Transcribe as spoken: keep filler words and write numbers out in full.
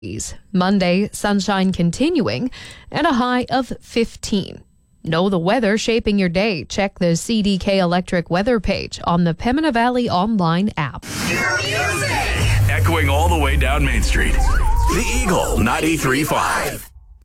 Monday, sunshine continuing and a high of fifteen. Know the weather shaping your day. Check the C D K Electric weather page on the Pembina Valley online app. Echoing all the way down Main Street. The Eagle ninety-three point five.